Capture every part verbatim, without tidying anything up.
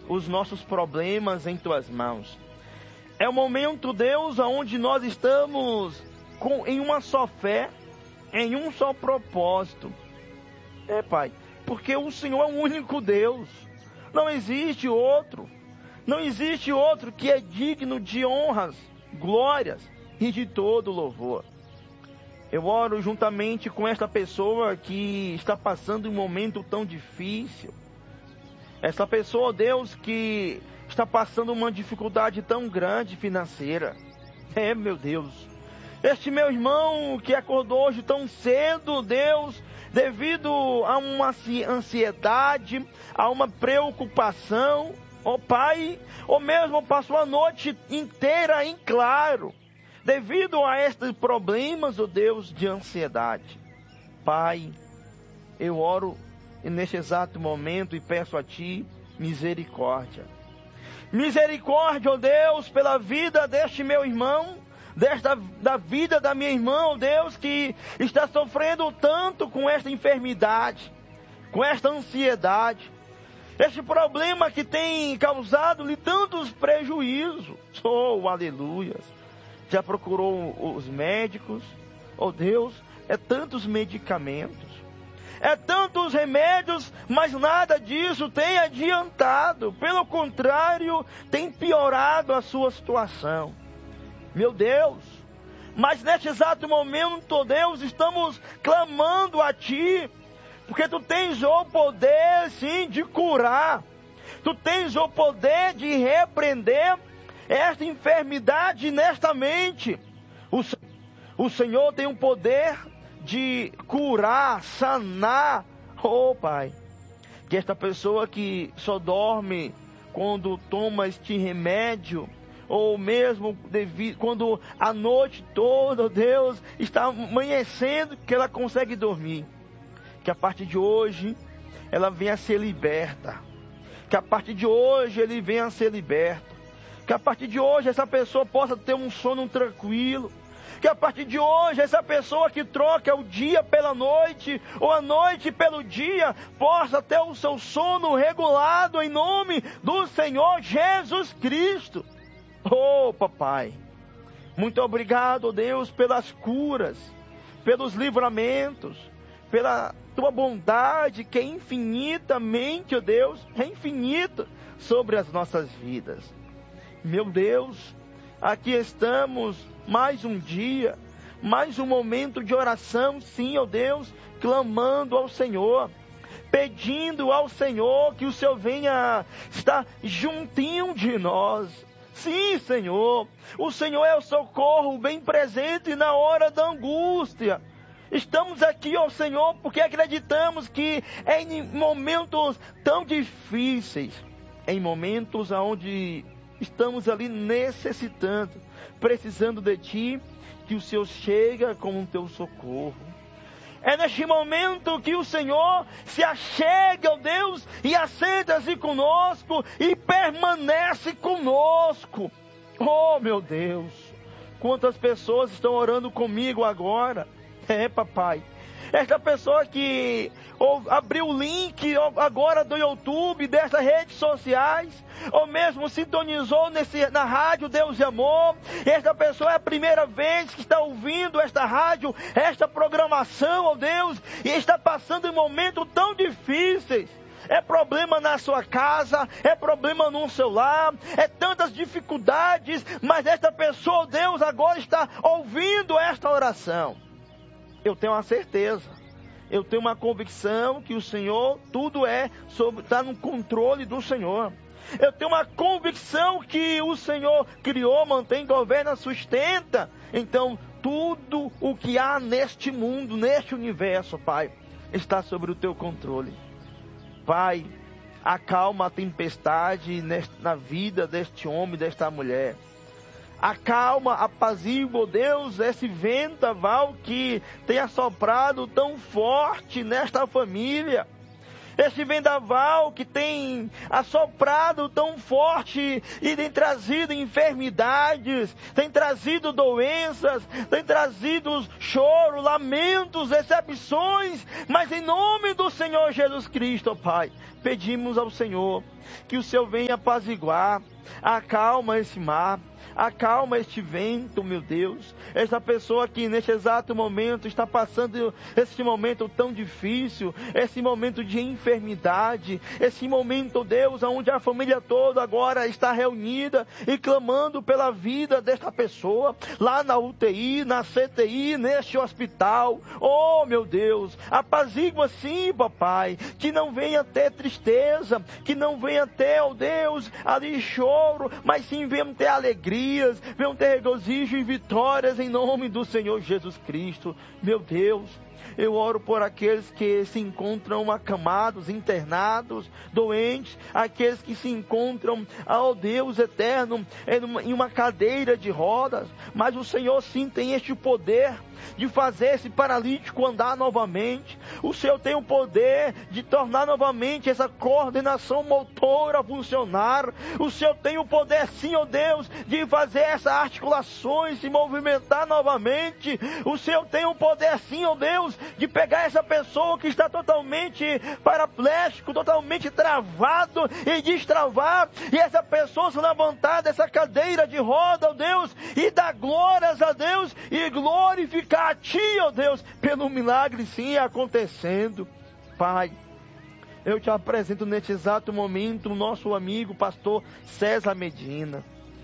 os nossos problemas em tuas mãos. É o momento, Deus, onde nós estamos com, em uma só fé, em um só propósito. É, Pai, porque o Senhor é o único Deus. Não existe outro. Não existe outro que é digno de honras, glórias e de todo louvor. Eu oro juntamente com esta pessoa que está passando um momento tão difícil. Essa pessoa, Deus, que está passando uma dificuldade tão grande financeira. É, meu Deus. Este meu irmão que acordou hoje tão cedo, Deus, devido a uma ansiedade, a uma preocupação, ó Pai, ou mesmo passou a noite inteira em claro, devido a estes problemas, ó Deus, de ansiedade. Pai, eu oro neste exato momento e peço a Ti misericórdia. Misericórdia, ó Deus, pela vida deste meu irmão, desta, da vida da minha irmã, ó Deus, que está sofrendo tanto com esta enfermidade, com esta ansiedade, este problema que tem causado-lhe tantos prejuízos. Oh, aleluias! Já procurou os médicos? Oh Deus, é tantos medicamentos, é tantos remédios, mas nada disso tem adiantado. Pelo contrário, tem piorado a sua situação. Meu Deus, mas neste exato momento, oh Deus, estamos clamando a Ti, porque Tu tens o poder, sim, de curar. Tu tens o poder de repreender esta enfermidade nesta mente. O, o Senhor tem o poder de curar, sanar. Oh, Pai, que esta pessoa que só dorme quando toma este remédio, ou mesmo devido, quando a noite toda, oh Deus, está amanhecendo, que ela consegue dormir, que a partir de hoje ela venha a ser liberta, que a partir de hoje ele venha a ser liberto, que a partir de hoje essa pessoa possa ter um sono tranquilo, que a partir de hoje essa pessoa que troca o dia pela noite, ou a noite pelo dia, possa ter o seu sono regulado em nome do Senhor Jesus Cristo. Oh, papai, muito obrigado, oh Deus, pelas curas, pelos livramentos, pela Tua bondade que é infinitamente, oh Deus, é infinita sobre as nossas vidas. Meu Deus, aqui estamos mais um dia, mais um momento de oração, sim, ó Deus, clamando ao Senhor, pedindo ao Senhor que o Senhor venha estar juntinho de nós. Sim, Senhor, o Senhor é o socorro bem presente na hora da angústia. Estamos aqui, ó Senhor, porque acreditamos que é em momentos tão difíceis, em momentos onde estamos ali necessitando, precisando de Ti, que o Senhor chega com o Teu socorro. É neste momento que o Senhor se achega, ó Deus, e assenta-se conosco e permanece conosco. Oh, meu Deus, quantas pessoas estão orando comigo agora. É, papai, esta pessoa que ou, abriu o link agora do YouTube, dessas redes sociais, ou mesmo sintonizou nesse, na rádio Deus de Amor. Esta pessoa é a primeira vez que está ouvindo esta rádio, esta programação, ó Deus, e está passando em momentos tão difíceis. É problema na sua casa, é problema no seu lar, é tantas dificuldades, mas esta pessoa, ó Deus, agora está ouvindo esta oração. Eu tenho uma certeza, eu tenho uma convicção que o Senhor, tudo é sobre, está no controle do Senhor. Eu tenho uma convicção que o Senhor criou, mantém, governa, sustenta. Então, tudo o que há neste mundo, neste universo, Pai, está sobre o Teu controle. Pai, acalma a tempestade na vida deste homem, desta mulher. Acalma, apazigua, Deus, esse vendaval que tem assoprado tão forte nesta família. esse vendaval que tem assoprado tão forte e tem trazido enfermidades, tem trazido doenças, tem trazido choro, lamentos, decepções, mas em nome do Senhor Jesus Cristo, ó Pai, pedimos ao Senhor que o Senhor venha apaziguar, acalma esse mar, acalma este vento, meu Deus. Essa pessoa que neste exato momento está passando esse momento tão difícil, esse momento de enfermidade, esse momento, Deus, onde a família toda agora está reunida e clamando pela vida desta pessoa, lá na U T I, na C T I, neste hospital. Oh, meu Deus, apazigua sim, papai, que não venha ter tristeza, que não venha ter, oh Deus, ali choro, mas sim venha ter alegria, venham ter regozijo e vitórias em nome do Senhor Jesus Cristo. Meu Deus, eu oro por aqueles que se encontram acamados, internados, doentes, aqueles que se encontram, ó Deus eterno, em uma cadeira de rodas, mas o Senhor sim tem este poder de fazer esse paralítico andar novamente. O Senhor tem o poder de tornar novamente essa coordenação motora funcionar. O Senhor tem o poder sim, ó Deus, de fazer essas articulações se movimentar novamente. O Senhor tem o poder sim, ó Deus, de pegar essa pessoa que está totalmente paraplégico, totalmente travado, e destravar, e essa pessoa se levantar dessa cadeira de roda, ó Deus, e dar glórias a Deus, e glorificar a Ti, ó Deus, pelo milagre sim acontecendo. Pai, eu te apresento neste exato momento o nosso amigo pastor César Medina.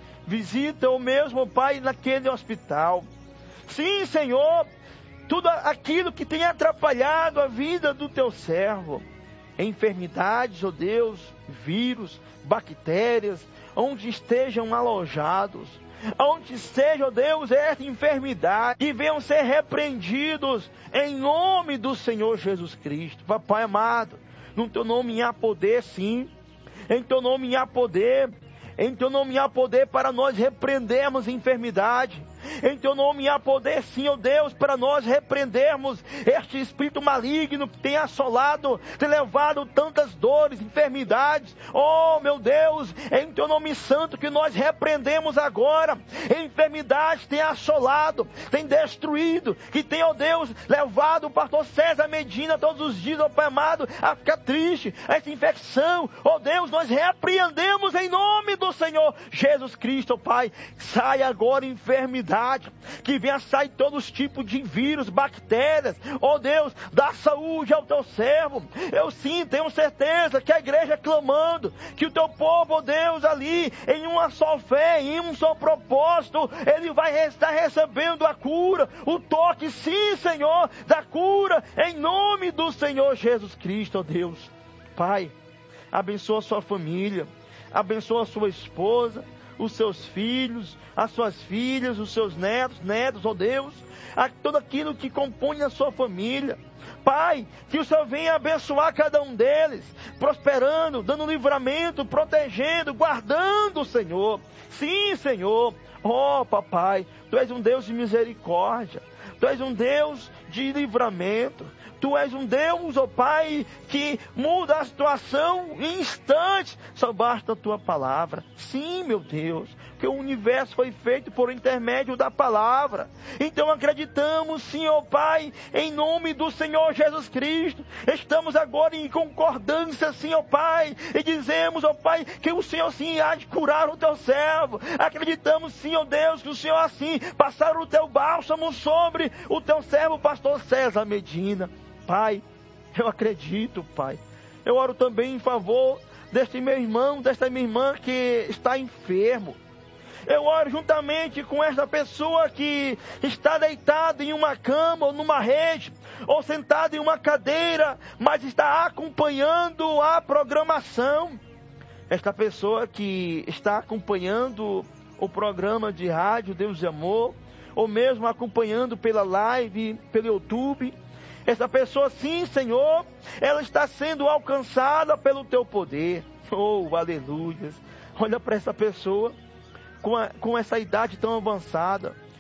Visita o mesmo, Pai, naquele hospital. Sim, Senhor, tudo aquilo que tem atrapalhado a vida do teu servo, enfermidades, ó Deus, vírus, bactérias, onde estejam alojados, onde seja, ó Deus, esta enfermidade, e venham ser repreendidos em nome do Senhor Jesus Cristo. Papai amado, no teu nome há poder sim, em teu nome há poder, em teu nome há poder para nós repreendermos a enfermidade. Em teu nome há poder sim, ó Deus, para nós repreendermos este espírito maligno que tem assolado, tem levado tantas dores, enfermidades. Oh, meu Deus, em teu nome santo que nós repreendemos agora. Enfermidade tem assolado, tem destruído, que tem, ó Deus, levado o pastor César Medina todos os dias, ó Pai amado, a ficar triste. Essa infecção, ó Deus, nós repreendemos em nome do Senhor Jesus Cristo, ó Pai. Sai agora enfermidade, que venha sair todos os tipos de vírus, bactérias, ó Deus, dá saúde ao teu servo. Eu sim tenho certeza que a igreja clamando, que o teu povo, ó Deus, ali, em uma só fé, em um só propósito, ele vai estar recebendo a cura, o toque, sim, Senhor, da cura, em nome do Senhor Jesus Cristo, ó Deus. Pai, abençoa a sua família, abençoa a sua esposa, os seus filhos, as suas filhas, os seus netos, netos, ó Deus, a tudo aquilo que compõe a sua família. Pai, que o Senhor venha abençoar cada um deles, prosperando, dando livramento, protegendo, guardando, Senhor. Sim, Senhor. Ó, papai, Tu és um Deus de misericórdia, Tu és um Deus de livramento. Tu és um Deus, ó Pai, que muda a situação em instantes. Só basta a Tua palavra. Sim, meu Deus, que o universo foi feito por intermédio da palavra. Então acreditamos, sim, ó Pai, em nome do Senhor Jesus Cristo. Estamos agora em concordância, sim, ó Pai, e dizemos, ó Pai, que o Senhor sim há de curar o Teu servo. Acreditamos, sim, ó Deus, que o Senhor assim passar o Teu bálsamo sobre o Teu servo, pastor César Medina. Pai, eu acredito, Pai. Eu oro também em favor deste meu irmão, desta minha irmã que está enfermo. Eu oro juntamente com esta pessoa que está deitada em uma cama ou numa rede, ou sentada em uma cadeira, mas está acompanhando a programação. Esta pessoa que está acompanhando o programa de rádio Deus de Amor, ou mesmo acompanhando pela live, pelo YouTube. Essa pessoa, sim, Senhor, ela está sendo alcançada pelo Teu poder. Oh, aleluia. Olha para essa pessoa, com, a, com essa idade tão avançada.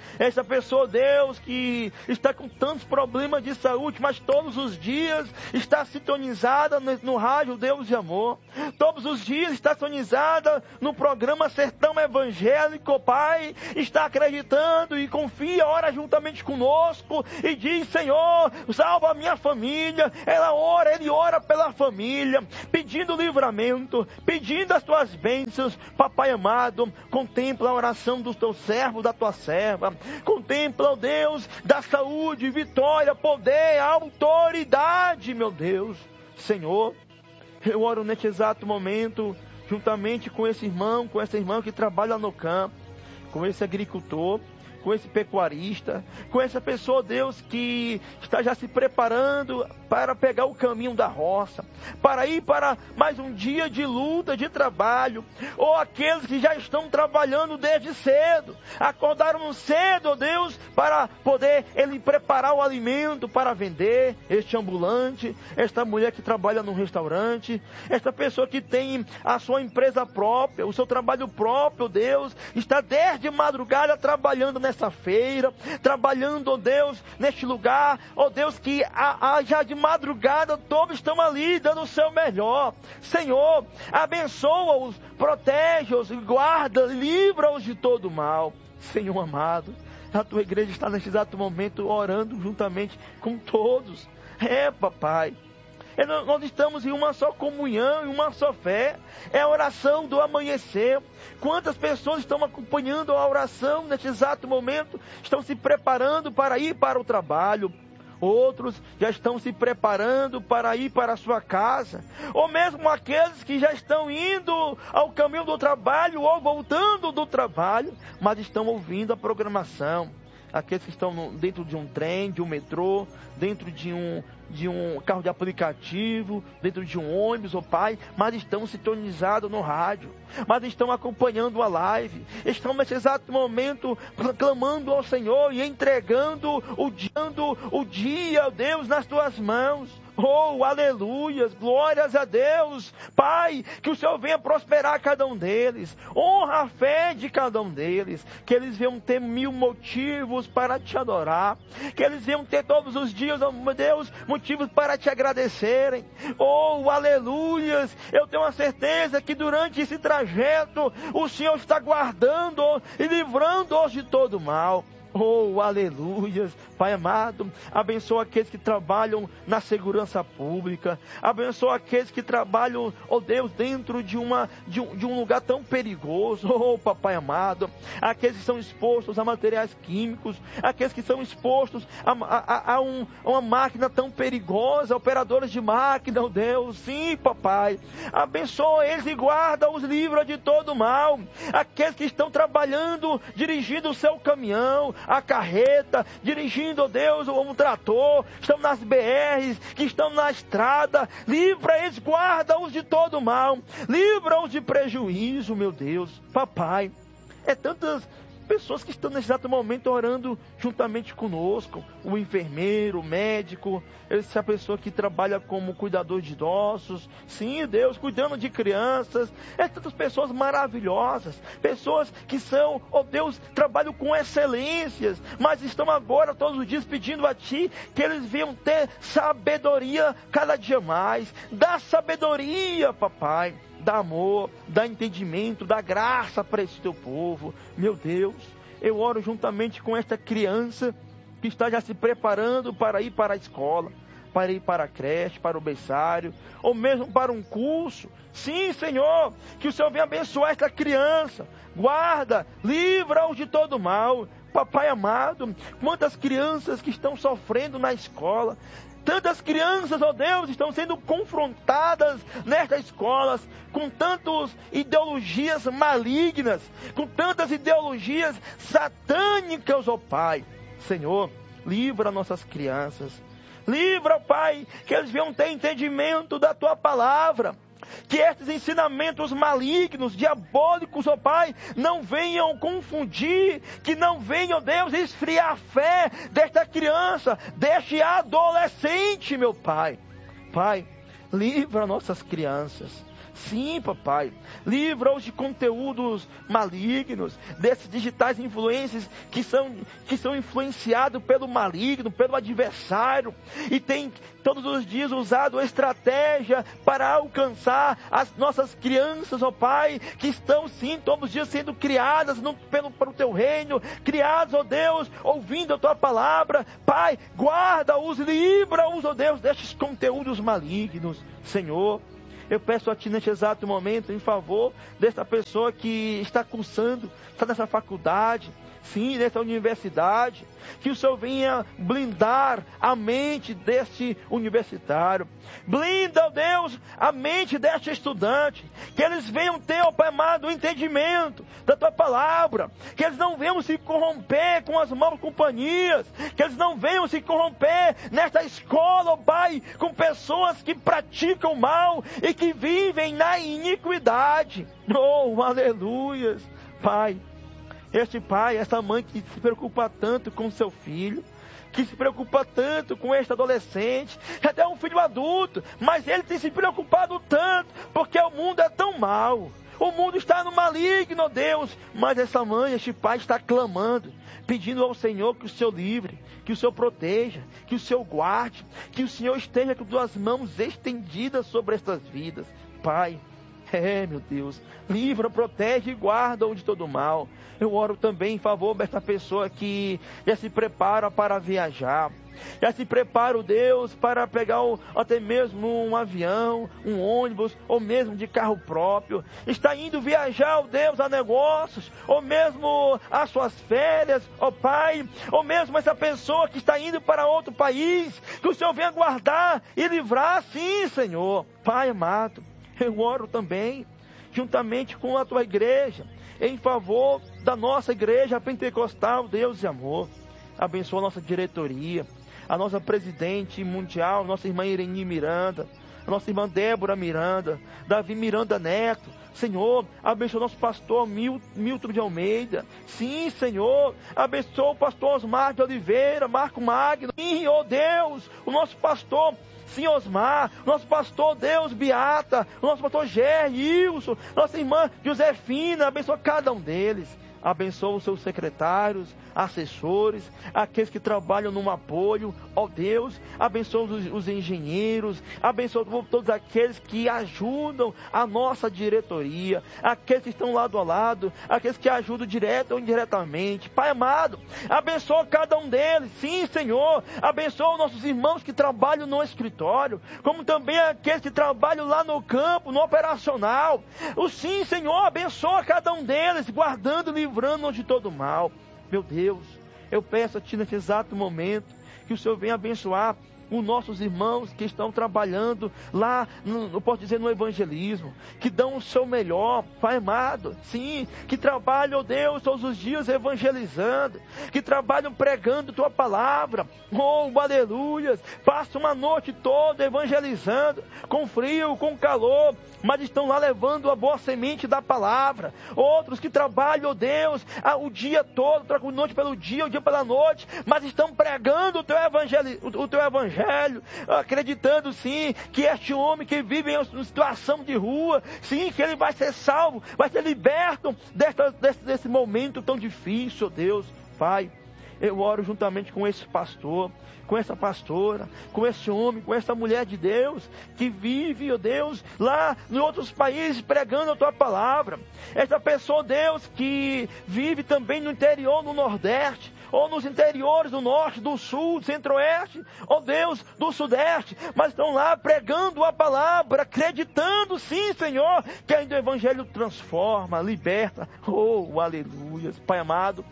Essa pessoa, Deus, que está com tantos problemas de saúde, mas todos os dias está sintonizada no, no rádio Deus de Amor. Todos os dias está sintonizada no programa Sertão Evangélico, Pai. Está acreditando e confia, ora juntamente conosco e diz: Senhor, salva a minha família. Ela ora, ele ora pela família, pedindo livramento, pedindo as tuas bênçãos. Papai amado, contempla a oração dos teus servos, da tua serva. Contempla, ó Deus, da saúde, vitória, poder, autoridade, meu Deus. Senhor, eu oro neste exato momento, juntamente com esse irmão, com essa irmã que trabalha no campo, com esse agricultor, com esse pecuarista, com essa pessoa, Deus, que está já se preparando para pegar o caminho da roça, para ir para mais um dia de luta, de trabalho, ou aqueles que já estão trabalhando desde cedo, acordaram cedo, ó Deus, para poder ele preparar o alimento para vender, este ambulante, esta mulher que trabalha no restaurante, esta pessoa que tem a sua empresa própria, o seu trabalho próprio, Deus, está desde madrugada trabalhando nessa essa feira, trabalhando, ó Deus, neste lugar, ó Deus, que a, a, já de madrugada todos estão ali dando o seu melhor. Senhor, abençoa-os, protege-os, guarda, livra-os de todo mal. Senhor amado, a tua igreja está neste exato momento orando juntamente com todos. É, papai. Nós estamos em uma só comunhão, em uma só fé. É a oração do amanhecer. Quantas pessoas estão acompanhando a oração neste exato momento? Estão se preparando para ir para o trabalho. Outros já estão se preparando para ir para a sua casa. Ou mesmo aqueles que já estão indo ao caminho do trabalho ou voltando do trabalho, mas estão ouvindo a programação. Aqueles que estão dentro de um trem, de um metrô, dentro de um, de um carro de aplicativo, dentro de um ônibus, ó Pai, mas estão sintonizados no rádio, mas estão acompanhando a live, estão nesse exato momento clamando ao Senhor e entregando o, dando o dia, ó Deus, nas tuas mãos. Oh, aleluias, glórias a Deus. Pai, que o Senhor venha prosperar cada um deles. Honra a fé de cada um deles. Que eles venham ter mil motivos para te adorar. Que eles venham ter todos os dias, oh meu Deus, motivos para te agradecerem. Oh, aleluias. Eu tenho a certeza que durante esse trajeto o Senhor está guardando e livrando-os de todo mal. Oh, aleluias, Pai amado, abençoa aqueles que trabalham na segurança pública, abençoa aqueles que trabalham, oh Deus, dentro de, uma, de, um, de um lugar tão perigoso, oh Papai amado, aqueles que são expostos a materiais químicos, aqueles que são expostos a, a, a, um, a uma máquina tão perigosa, operadores de máquina, oh Deus, sim Papai, abençoa eles e guarda, os livra de todo mal, aqueles que estão trabalhando, dirigindo o seu caminhão, a carreta, dirigindo, ó Deus, um trator, estão nas B Rs, que estão na estrada, livra eles, guarda-os de todo mal, livra-os de prejuízo, meu Deus, Papai, é tantas pessoas que estão nesse exato momento orando juntamente conosco, o enfermeiro, o médico, essa pessoa que trabalha como cuidador de idosos, sim, Deus, cuidando de crianças, é tantas pessoas maravilhosas, pessoas que são, ó Deus, trabalham com excelências, mas estão agora todos os dias pedindo a Ti que eles venham ter sabedoria cada dia mais, dá sabedoria, Papai, dá amor, dá entendimento, dá graça para esse teu povo. Meu Deus, eu oro juntamente com esta criança que está já se preparando para ir para a escola, para ir para a creche, para o berçário, ou mesmo para um curso. Sim, Senhor, que o Senhor venha abençoar esta criança, guarda, livra-os de todo mal. Papai amado, quantas crianças que estão sofrendo na escola, tantas crianças, ó Deus, estão sendo confrontadas nestas escolas com tantas ideologias malignas, com tantas ideologias satânicas, ó Pai. Senhor, livra nossas crianças. Livra, ó Pai, que eles venham ter entendimento da Tua palavra. Que estes ensinamentos malignos, diabólicos, ó Pai, não venham confundir, que não venham, Deus, esfriar a fé desta criança, deste adolescente, meu Pai. Pai, livra nossas crianças. Sim, papai. Livra-os de conteúdos malignos, desses digitais influências que são, que são influenciados pelo maligno, pelo adversário, e tem todos os dias usado estratégia para alcançar as nossas crianças, ó Pai, que estão sim todos os dias sendo criadas no, pelo, para o teu reino, criados, ó Deus, ouvindo a tua palavra. Pai, guarda-os, livra-os, ó Deus, destes conteúdos malignos. Senhor, eu peço a Ti neste exato momento em favor desta pessoa que está cursando, está nessa faculdade, sim, nessa universidade, que o Senhor venha blindar a mente deste universitário. Blinda, ó Deus, a mente deste estudante, que eles venham ter, ó Pai amado, o entendimento da Tua palavra, que eles não venham se corromper com as maus companhias, que eles não venham se corromper nesta escola, ó Pai, com pessoas que praticam mal e que vivem na iniquidade. Oh, aleluias, Pai. Este pai, essa mãe que se preocupa tanto com seu filho, que se preocupa tanto com este adolescente, até um filho adulto, mas ele tem se preocupado tanto, porque o mundo é tão mau, o mundo está no maligno, Deus, mas essa mãe, este pai está clamando, pedindo ao Senhor que o Senhor livre, que o Senhor proteja, que o Senhor guarde, que o Senhor esteja com suas mãos estendidas sobre estas vidas. Pai, é, meu Deus, livra, protege e guarda-o de todo mal. Eu oro também em favor dessa pessoa que já se prepara para viajar, já se prepara, Deus, para pegar o, até mesmo um avião, um ônibus, ou mesmo de carro próprio. Está indo viajar, ó Deus, a negócios, ou mesmo às suas férias, ó Pai, ou mesmo essa pessoa que está indo para outro país, que o Senhor venha guardar e livrar, sim, Senhor. Pai amado, eu oro também, juntamente com a Tua igreja, em favor da nossa igreja pentecostal, Deus e amor. Abençoa a nossa diretoria, a nossa presidente mundial, nossa irmã Irene Miranda, a nossa irmã Débora Miranda, Davi Miranda Neto. Senhor, abençoa o nosso pastor Milton de Almeida. Sim, Senhor, abençoa o pastor Osmar de Oliveira, Marco Magno. Sim, ó Deus, o nosso pastor, sim, Osmar, nosso pastor, Deus, Beata, o nosso pastor Gerry, Wilson, nossa irmã Josefina, abençoa cada um deles. Abençoa os seus secretários, assessores, aqueles que trabalham no apoio, ó Deus, abençoa os, os engenheiros, abençoa todos aqueles que ajudam a nossa diretoria, aqueles que estão lado a lado, aqueles que ajudam direto ou indiretamente. Pai amado, abençoa cada um deles, sim, Senhor, abençoa nossos irmãos que trabalham no escritório, como também aqueles que trabalham lá no campo, no operacional. O sim, Senhor, abençoa cada um deles, guardando, livrando-nos de todo mal. Meu Deus, eu peço a Ti nesse exato momento que o Senhor venha abençoar os nossos irmãos que estão trabalhando lá, no, eu posso dizer, no evangelismo, que dão o seu melhor, Pai amado, sim, que trabalham, Deus, todos os dias evangelizando, que trabalham pregando Tua palavra, oh, aleluias, passam uma noite toda evangelizando, com frio, com calor, mas estão lá levando a boa semente da palavra. Outros que trabalham, oh Deus, o dia todo, trocam noite pelo dia, o dia pela noite, mas estão pregando o Teu evangelho, o Teu evangelho, acreditando sim, que este homem que vive em situação de rua, sim, que ele vai ser salvo, vai ser liberto desta, desse, desse momento tão difícil, oh Deus. Pai, eu oro juntamente com esse pastor, com essa pastora, com esse homem, com essa mulher de Deus, que vive, ó Deus, lá em outros países pregando a Tua palavra. Essa pessoa, Deus, que vive também no interior, no Nordeste, ou nos interiores do Norte, do Sul, do Centro-Oeste, ó Deus, do Sudeste, mas estão lá pregando a palavra, acreditando, sim, Senhor, que ainda o Evangelho transforma, liberta. Oh, aleluia, Pai amado,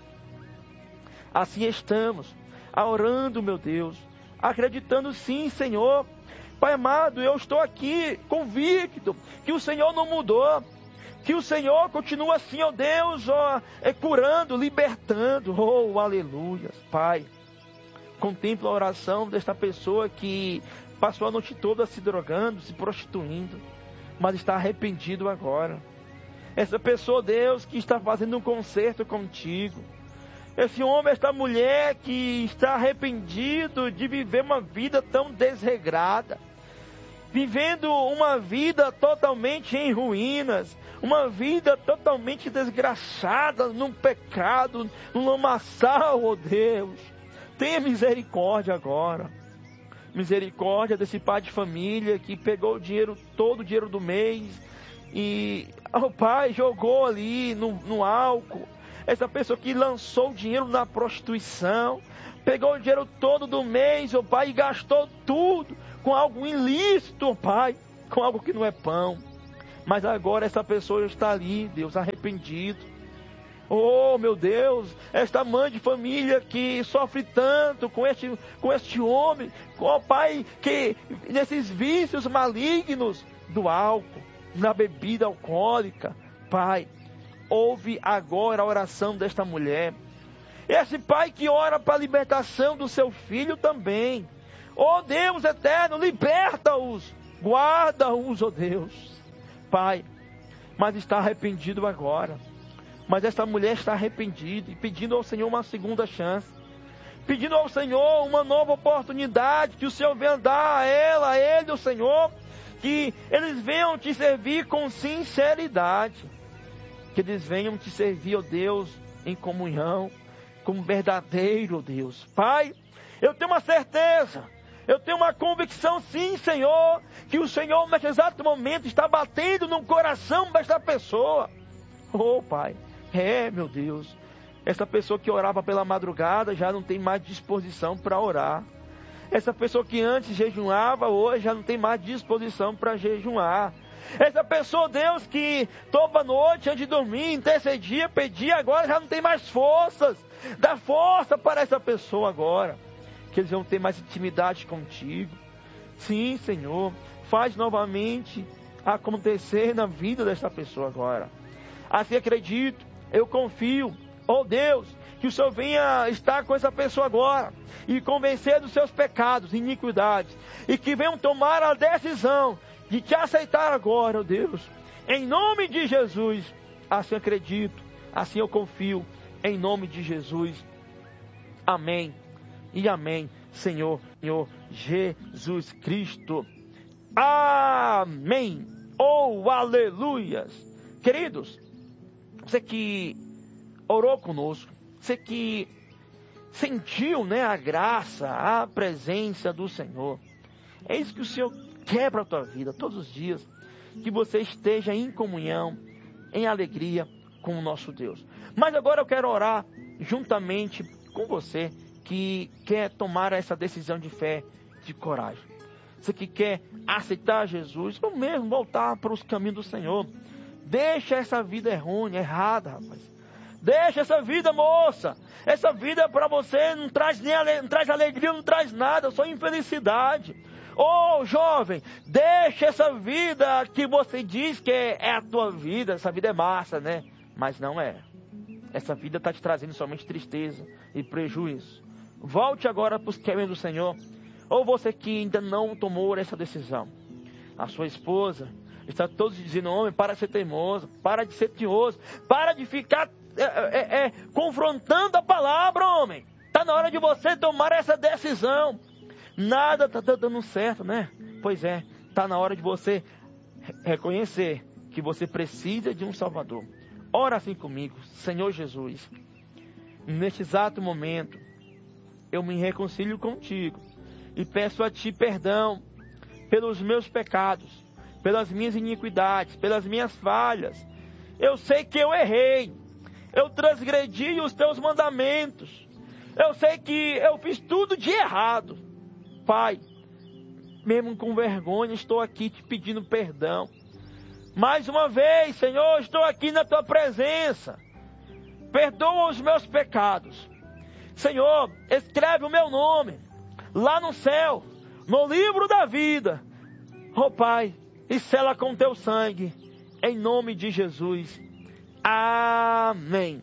assim estamos, orando, meu Deus, acreditando sim, Senhor. Pai amado, eu estou aqui convicto que o Senhor não mudou, que o Senhor continua assim, ó Deus, ó, é, curando, libertando. Oh, aleluia. Pai, contempla a oração desta pessoa que passou a noite toda se drogando, se prostituindo, mas está arrependido agora. Essa pessoa, Deus, que está fazendo um concerto contigo. Esse homem, esta mulher que está arrependido de viver uma vida tão desregrada. vivendo uma vida totalmente em ruínas, uma vida totalmente desgraçada, num pecado, num lamaçal, ó Deus. Tenha misericórdia agora. Misericórdia desse pai de família que pegou o dinheiro, todo o dinheiro do mês e o pai jogou ali no, no álcool. Essa pessoa que lançou o dinheiro na prostituição, pegou o dinheiro todo do mês, o pai, e gastou tudo com algo ilícito, ó Pai, com algo que não é pão. Mas agora essa pessoa está ali, Deus, arrependido. Oh, meu Deus, esta mãe de família que sofre tanto com este, com este homem, com o pai que nesses vícios malignos do álcool, na bebida alcoólica. Pai, ouve agora a oração desta mulher. Esse pai que ora para a libertação do seu filho também. Oh Deus eterno, liberta-os, guarda-os, oh Deus. Pai, mas está arrependido agora. Mas essa mulher está arrependida e pedindo ao Senhor uma segunda chance. Pedindo ao Senhor uma nova oportunidade, que o Senhor venha dar a ela, a ele, o Senhor, que eles venham te servir com sinceridade. Que eles venham te servir, ó Deus, em comunhão, como verdadeiro, ó Deus. Pai, eu tenho uma certeza, eu tenho uma convicção, sim, Senhor, que o Senhor, nesse exato momento, está batendo no coração desta pessoa. Oh, Pai, é, meu Deus, essa pessoa que orava pela madrugada já não tem mais disposição para orar. Essa pessoa que antes jejuava, hoje já não tem mais disposição para jejuar. Essa pessoa, Deus, que toda noite antes de dormir, intercedia, pedia, agora já não tem mais forças. Dá força para essa pessoa agora, que eles vão ter mais intimidade contigo. Sim, Senhor, faz novamente acontecer na vida desta pessoa agora. Assim acredito, eu confio, oh Deus, que o Senhor venha estar com essa pessoa agora e convencer dos seus pecados, iniquidades, e que venham tomar a decisão de te aceitar agora, oh Deus, em nome de Jesus. Assim acredito, assim eu confio, em nome de Jesus. Amém e amém, Senhor, Senhor Jesus Cristo. Amém. Oh, aleluias. Queridos, você que orou conosco, você que sentiu, né, a graça, a presença do Senhor, é isso que o Senhor quer para a tua vida todos os dias, que você esteja em comunhão, em alegria com o nosso Deus. Mas agora eu quero orar juntamente com você que quer tomar essa decisão de fé, de coragem. Você que quer aceitar Jesus, ou mesmo voltar para os caminhos do Senhor. Deixa essa vida errônea, errada, rapaz. Deixa essa vida, moça. Essa vida para você não traz, nem ale... não traz alegria, não traz nada, só infelicidade. Oh, jovem, deixa essa vida que você diz que é, é a tua vida. Essa vida é massa, né? Mas não é. Essa vida está te trazendo somente tristeza e prejuízo. Volte agora para os caminhos do Senhor. Ou você que ainda não tomou essa decisão. A sua esposa está todos dizendo: homem, para de ser teimoso, para de ser tinhoso, para de ficar é, é, é, confrontando a palavra, homem. Está na hora de você tomar essa decisão. Nada está dando certo, né? Pois é, está na hora de você reconhecer que você precisa de um Salvador. Ora assim comigo: Senhor Jesus, neste exato momento, eu me reconcilio contigo e peço a Ti perdão pelos meus pecados, pelas minhas iniquidades, pelas minhas falhas. Eu sei que eu errei, eu transgredi os Teus mandamentos, eu sei que eu fiz tudo de errado. Pai, mesmo com vergonha, estou aqui te pedindo perdão. Mais uma vez, Senhor, estou aqui na Tua presença. Perdoa os meus pecados. Senhor, escreve o meu nome lá no céu, no livro da vida. Oh Pai, e sela com Teu sangue, em nome de Jesus. Amém.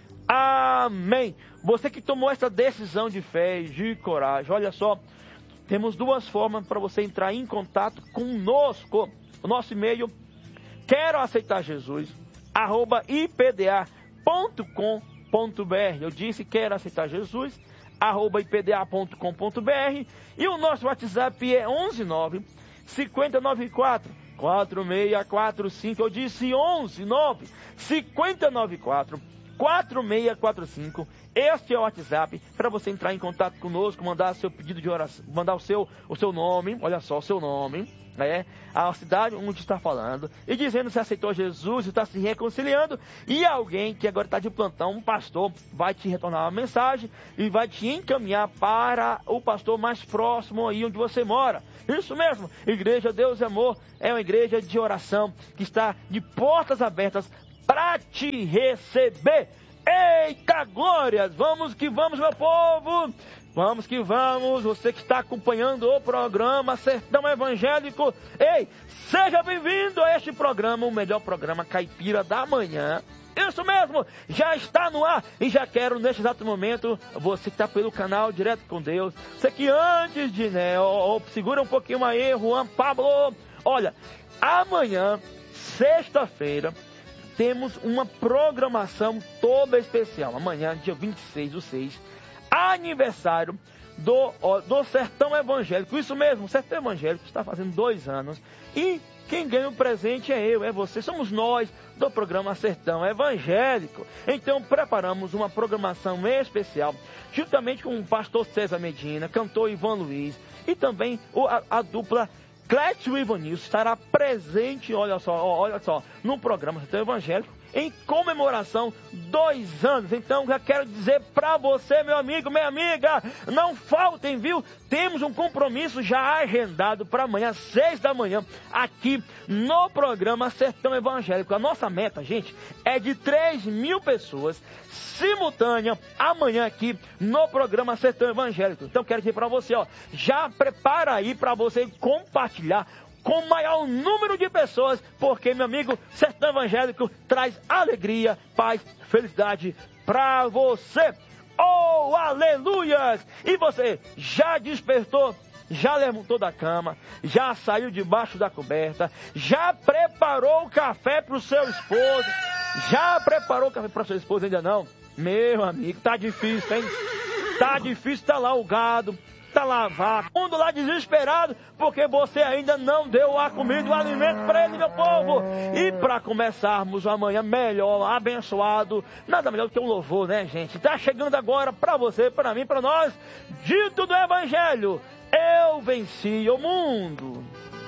Amém. Você que tomou essa decisão de fé e de coragem, olha só, temos duas formas para você entrar em contato conosco. O nosso e-mail: quero aceitar Jesus, arroba i p d a ponto com ponto b r. Eu disse quero aceitar Jesus, arroba i p d a ponto com ponto b r. E o nosso WhatsApp é onze nove cinco zero nove quatro, quatro seis quatro cinco. Eu disse onze nove cinco zero nove quatro, quatro seis quatro cinco. Este é o WhatsApp para você entrar em contato conosco, mandar seu pedido de oração, mandar o seu, o seu nome, olha só, o seu nome, né? A cidade onde está falando, e dizendo se aceitou Jesus, está se reconciliando, e alguém que agora está de plantão, um pastor, vai te retornar uma mensagem e vai te encaminhar para o pastor mais próximo aí onde você mora. Isso mesmo, Igreja Deus e Amor é uma igreja de oração que está de portas abertas para te receber. Eita glórias, vamos que vamos, meu povo, vamos que vamos. Você que está acompanhando o programa Sertão Evangélico, ei, seja bem-vindo a este programa, o melhor programa caipira da manhã. Isso mesmo, já está no ar. E já quero neste exato momento, você que está pelo canal Direto com Deus, você que antes de, né, ó, ó, segura um pouquinho aí, Juan Pablo, olha, amanhã, sexta-feira, temos uma programação toda especial. Amanhã, dia vinte e seis do seis, aniversário do, ó, do Sertão Evangélico. Isso mesmo, o Sertão Evangélico está fazendo dois anos. E quem ganha o presente é eu, é você. Somos nós do programa Sertão Evangélico. Então preparamos uma programação especial, juntamente com o pastor César Medina, cantor Ivan Luiz, e também o, a, a dupla Clécio Ivanilson estará presente, olha só, olha só, no programa Sertão Evangélico, em comemoração dois anos. Então já quero dizer para você, meu amigo, minha amiga, não faltem, viu? Temos um compromisso já agendado para amanhã, seis da manhã, aqui no programa Sertão Evangélico. A nossa meta, gente, é de três mil pessoas simultânea amanhã aqui no programa Sertão Evangélico. Então quero dizer para você, ó, já prepara aí para você compartilhar com o maior número de pessoas, porque, meu amigo, Sertão Evangélico traz alegria, paz, felicidade para você. Oh, aleluias! E você já despertou? Já levantou da cama? Já saiu debaixo da coberta? Já preparou o café para o seu esposo? Já preparou o café para o seu esposo? Ainda não? Meu amigo, tá difícil, hein? Tá difícil, tá lá o gado, tá lá a vaca, mundo lá desesperado, porque você ainda não deu a comida, o alimento para ele, meu povo. E para começarmos amanhã melhor, abençoado, nada melhor do que um louvor, né, gente? Tá chegando agora para você, para mim, para nós, dito do Evangelho: eu venci o mundo.